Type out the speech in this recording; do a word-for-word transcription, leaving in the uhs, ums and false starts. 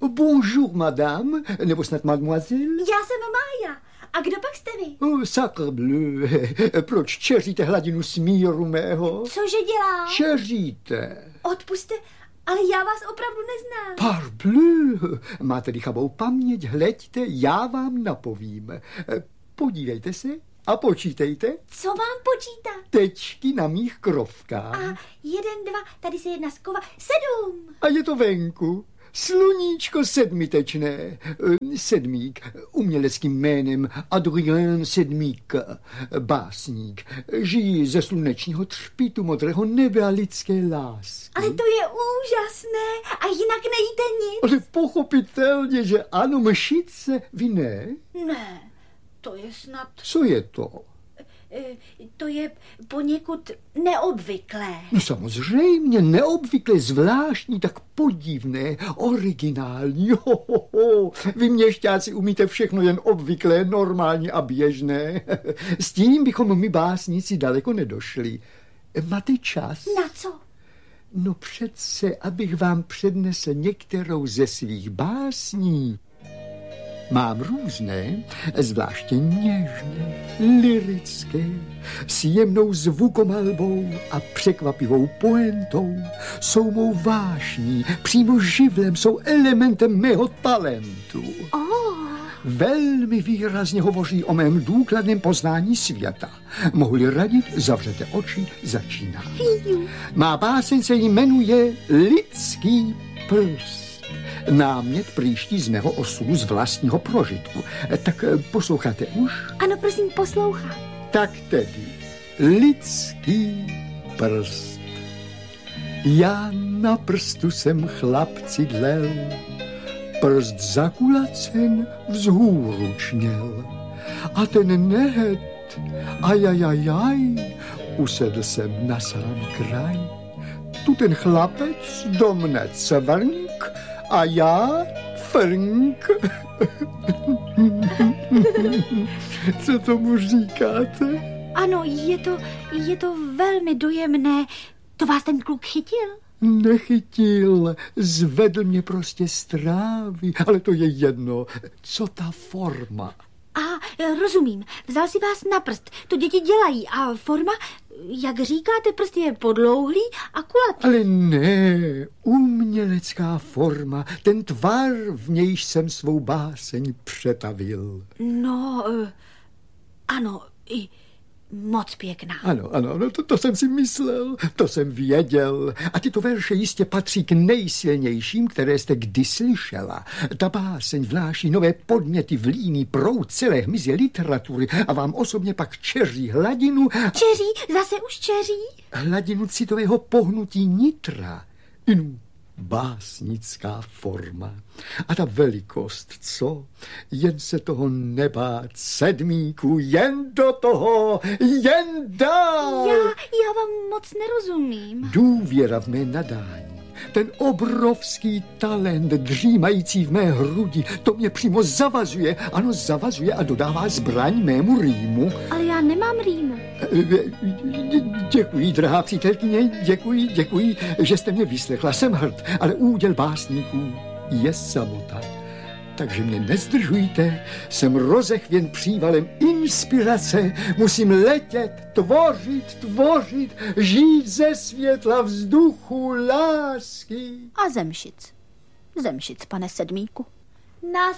Bonjour, madame, nebo snad mademoiselle? Já jsem Mája. A kdo pak jste vy? Oh, sacre bleu. Proč čeříte hladinu smíru mého? Cože dělá? Čeříte. Odpuste, ale já vás opravdu neznám. Parbleu. Máte dychavou paměť, hleďte, já vám napovím. Podívejte se a počítejte. Co mám počítat? Tečky na mých krovkách. A jeden, dva, tady se jedna skova, sedm. A je to venku. Sluníčko sedmitečné, sedmík, uměleckým jménem Adrien Sedmík, básník, žijí ze slunečního třpitu modrého nebe a lidské lásky. Ale to je úžasné a jinak nejíte nic. Ale pochopitelně, že ano, mšice, vy ne? Ne, to je snad... Co je to? To je poněkud neobvyklé. No samozřejmě, neobvyklé, zvláštní, tak podivné, originální. Ho, ho, ho. Vy měšťáci umíte všechno jen obvyklé, normální a běžné. S tím bychom my básníci daleko nedošli. Máte čas? Na co? No přece, abych vám přednesl některou ze svých básní. Mám různé, zvláště něžné, lyrické, s jemnou zvukomalbou a překvapivou pointou. Jsou mou vášní, přímo živlem, jsou elementem mého talentu. Oh. Velmi výrazně hovoří o mém důkladném poznání světa. Mohu-li radit, zavřete oči, začíná. Má báseň se jmenuje Lidský prst. Námět příští z mého osudu, z vlastního prožitku. Tak posloucháte už? Ano, prosím, poslouchám. Tak tedy, lidský prst. Já na prstu jsem chlapci dlel, prst zakulacen vzhůru čněl. A ten nehet, ajajajaj, usedl jsem na sám kraj. Tu ten chlapec do mne cvrnk, a já frnk. Co tomu říkáte? Ano, je to, je to velmi dojemné. To vás ten kluk chytil? Nechytil, zvedl mě prostě z trávy, ale to je jedno. Co ta forma? A rozumím, vzal si vás na prst, to děti dělají a forma, jak říkáte, prst je podlouhlý a kulatý. Ale ne, umělecká forma, ten tvar, v nějž jsem svou báseň přetavil. No, ano, i moc pěkná. Ano, ano, no to, to jsem si myslel, to jsem věděl. A tyto verše jistě patří k nejsilnějším, které jste kdy slyšela. Ta báseň vnáší nové podněty v líný proud celé hmyzy literatury a vám osobně pak čeří hladinu... Čeří? Zase už čeří? Hladinu citového pohnutí nitra. Inu básnická forma. A ta velikost, co? Jen se toho nebát, sedmíku, jen do toho, jen dál. Já, já vám moc nerozumím. Důvěra v mé nadání, ten obrovský talent dřímající v mé hrudi, to mě přímo zavazuje, ano, zavazuje a dodává zbraň mému rýmu. Ale já nemám rýmu. Děkuji, drahá přítelkyně, děkuji, děkuji, že jste mě vyslechla. Jsem hrd, ale úděl básníků je samota. Takže mě nezdržujte, jsem rozechvěn přívalem inspirace, musím letět, tvořit, tvořit, žít ze světla vzduchu lásky. A zemšic, zemšic, pane Sedmíku. Na